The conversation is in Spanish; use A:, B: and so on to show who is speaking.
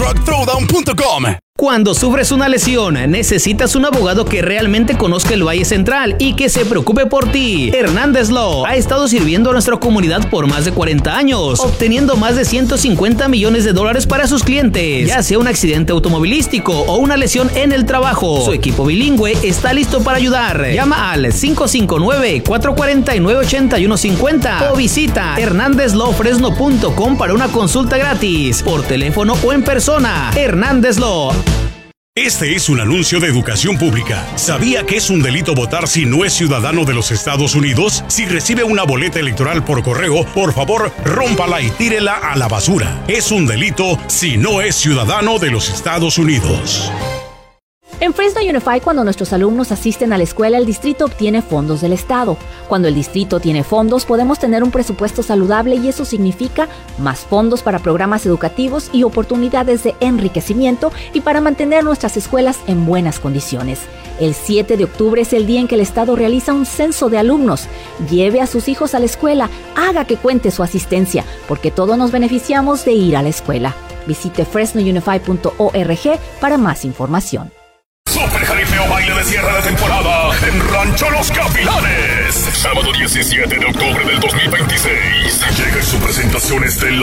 A: RockThrowdown.com.
B: Cuando sufres una lesión, necesitas un abogado que realmente conozca el Valle Central y que se preocupe por ti. Hernández Law ha estado sirviendo a nuestra comunidad por más de 40 años, obteniendo más de $150 millones para sus clientes, ya sea un accidente automovilístico o una lesión en el trabajo. Su equipo bilingüe está listo para ayudar. Llama al 559-449-8150 o visita hernandezlawfresno.com para una consulta gratis, por teléfono o en persona. Hernández Law.
A: Este es un anuncio de educación pública. ¿Sabía que es un delito votar si no es ciudadano de los Estados Unidos? Si recibe una boleta electoral por correo, por favor, rómpala y tírela a la basura. Es un delito si no es ciudadano de los Estados Unidos.
C: En Fresno Unified, cuando nuestros alumnos asisten a la escuela, el distrito obtiene fondos del estado. Cuando el distrito tiene fondos, podemos tener un presupuesto saludable y eso significa más fondos para programas educativos y oportunidades de enriquecimiento y para mantener nuestras escuelas en buenas condiciones. El 7 de octubre es el día en que el estado realiza un censo de alumnos. Lleve a sus hijos a la escuela, haga que cuente su asistencia, porque todos nos beneficiamos de ir a la escuela. Visite fresnounified.org para más información.
D: Super Jaripeo Baile de cierre de temporada en Rancho Los Gavilanes. Sábado 17 de octubre del 2026. Llega en su presentación estelar